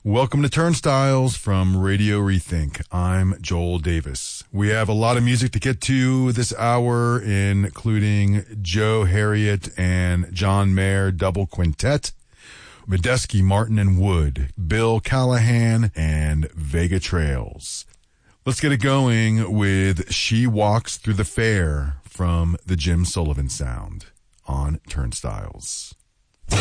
Welcome to Turnstiles from Radio Rethink. I'm Joel Davis. We have a lot of music to get to this hour, including Joe Harriet and John Mayer double quintet, Medeski, Martin and Wood, Bill Callahan, and Vega Trails. Let's get it going with She Walks Through the Fair from the Jim Sullivan Sound on Turnstiles.